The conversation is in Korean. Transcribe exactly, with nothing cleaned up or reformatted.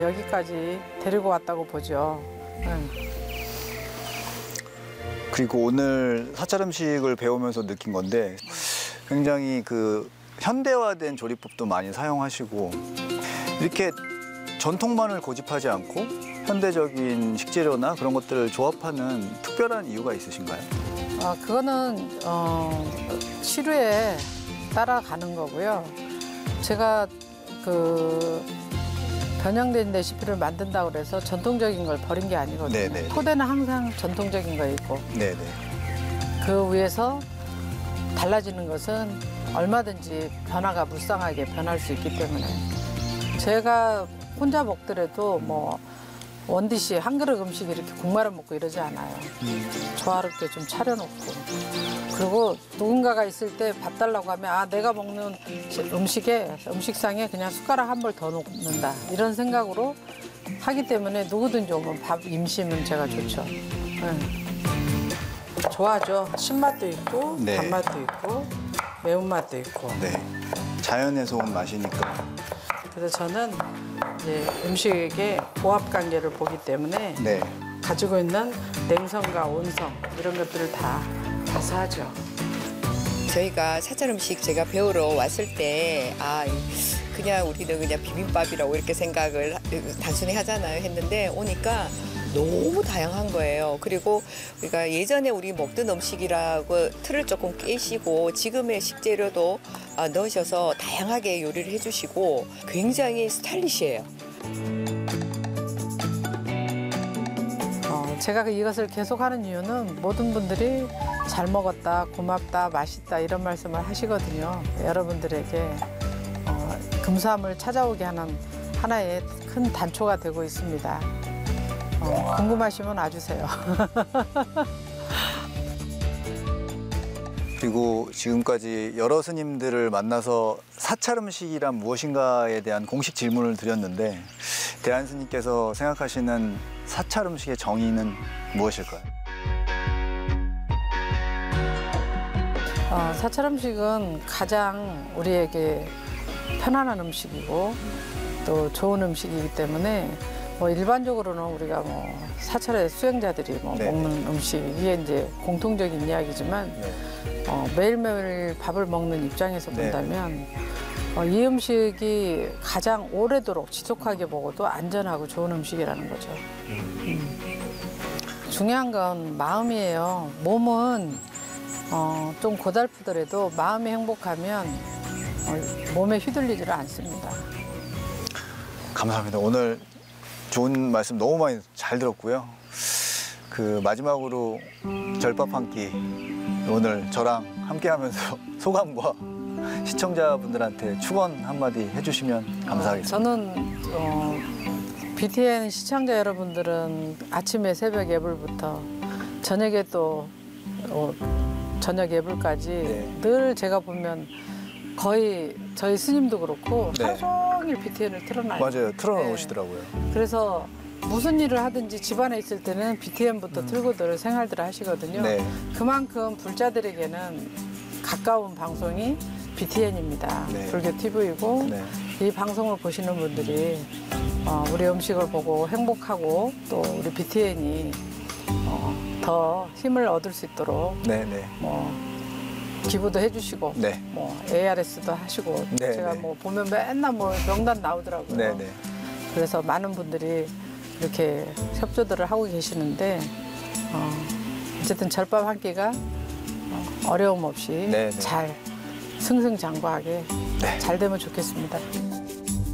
여기까지 데리고 왔다고 보죠. 응. 그리고 오늘 사찰 음식을 배우면서 느낀 건데 굉장히 그 현대화된 조리법도 많이 사용하시고 이렇게 전통만을 고집하지 않고 현대적인 식재료나 그런 것들을 조합하는 특별한 이유가 있으신가요? 어, 그거는 어, 시류에 따라가는 거고요. 제가 그 변형된 레시피를 만든다고 그래서 전통적인 걸 버린 게 아니거든요. 네네. 토대는 항상 전통적인 거 있고 네네. 그 위에서 달라지는 것은 얼마든지 변화가 무쌍하게 변할 수 있기 때문에 제가 혼자 먹더라도 뭐 원디시 한 그릇 음식 이렇게 국 말아 먹고 이러지 않아요. 조화롭게 좀 차려놓고 그리고 누군가가 있을 때 밥 달라고 하면 아 내가 먹는 음식에 음식상에 그냥 숟가락 한 번 더 놓는다 이런 생각으로 하기 때문에 누구든지 오면 밥 임시면 제가 좋죠. 네. 좋아하죠. 신맛도 있고 네. 단맛도 있고 매운맛도 있고. 네. 자연에서 온 맛이니까. 그래서 저는 이제 음식의 보합 관계를 보기 때문에 네. 가지고 있는 냉성과 온성 이런 것들을 다 가사하죠. 저희가 사찰 음식 제가 배우러 왔을 때 아 그냥 우리는 그냥 비빔밥이라고 이렇게 생각을 단순히 하잖아요 했는데 오니까 너무 다양한 거예요. 그리고 우리가 예전에 우리 먹던 음식이라고 틀을 조금 깨시고 지금의 식재료도 넣으셔서 다양하게 요리를 해주시고 굉장히 스타일리시해요. 어, 제가 이것을 계속하는 이유는 모든 분들이 잘 먹었다, 고맙다, 맛있다 이런 말씀을 하시거든요. 여러분들에게 어, 금수함을 찾아오게 하는 하나의 큰 단초가 되고 있습니다. 어, 궁금하시면 와주세요. 그리고 지금까지 여러 스님들을 만나서 사찰 음식이란 무엇인가에 대한 공식 질문을 드렸는데 대한 스님께서 생각하시는 사찰 음식의 정의는 무엇일까요? 어, 사찰 음식은 가장 우리에게 편안한 음식이고 또 좋은 음식이기 때문에 뭐 일반적으로는 우리가 뭐 사찰의 수행자들이 뭐 네. 먹는 음식 이게 이제 공통적인 이야기지만 네. 어, 매일매일 밥을 먹는 입장에서 네. 본다면 어, 이 음식이 가장 오래도록 지속하게 먹어도 안전하고 좋은 음식이라는 거죠. 음. 중요한 건 마음이에요. 몸은 어, 좀 고달프더라도 마음이 행복하면 어, 몸에 휘둘리지를 않습니다. 감사합니다. 오늘 좋은 말씀 너무 많이 잘 들었고요. 그 마지막으로 절밥 한 끼 오늘 저랑 함께하면서 소감과 시청자분들한테 축원 한마디 해주시면 감사하겠습니다. 저는 어, 비티엔 시청자 여러분들은 아침에 새벽 예불부터 저녁에 또 어, 저녁 예불까지 네. 늘 제가 보면 거의 저희 스님도 그렇고 네. 하루 종일 비티엔을 틀어놔요. 맞아요. 틀어놓으시더라고요. 그래서 무슨 일을 하든지 집안에 있을 때는 비티엔부터 음. 틀고들 생활들을 하시거든요. 네. 그만큼 불자들에게는 가까운 방송이 비티엔입니다. 네. 불교 티비이고 네. 이 방송을 보시는 분들이 어, 우리 음식을 보고 행복하고 또 우리 비티엔이 어, 더 힘을 얻을 수 있도록 네, 네. 뭐 기부도 해주시고 네. 뭐 에이알에스도 하시고 네, 제가 네. 뭐 보면 맨날 뭐 명단 나오더라고요. 네, 네. 그래서 많은 분들이 이렇게 협조들을 하고 계시는데 어, 어쨌든 절밥 한 끼가 어, 어려움 없이 네, 네. 잘 승승장구하게 네. 잘 되면 좋겠습니다.